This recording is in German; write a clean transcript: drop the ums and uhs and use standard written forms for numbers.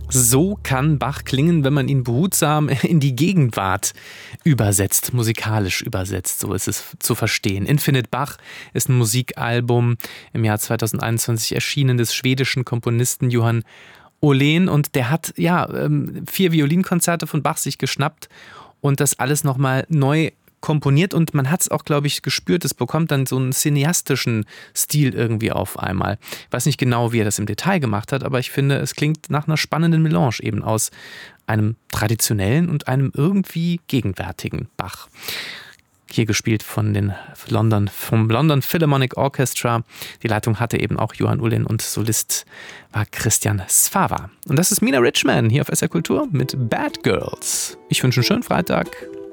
So kann Bach klingen, wenn man ihn behutsam in die Gegenwart übersetzt, musikalisch übersetzt, so ist es zu verstehen. Infinite Bach ist ein Musikalbum im Jahr 2021 erschienen des schwedischen Komponisten Johan Åhlén und der hat 4 Violinkonzerte von Bach sich geschnappt und das alles nochmal neu komponiert und man hat es auch, glaube ich, gespürt, es bekommt dann so einen cineastischen Stil irgendwie auf einmal. Ich weiß nicht genau, wie er das im Detail gemacht hat, aber ich finde, es klingt nach einer spannenden Melange eben aus einem traditionellen und einem irgendwie gegenwärtigen Bach. Hier gespielt vom London Philharmonic Orchestra. Die Leitung hatte eben auch Johan Åhlén und Solist war Christian Svava. Und das ist Mina Richman hier auf SR Kultur mit Bad Girls. Ich wünsche einen schönen Freitag.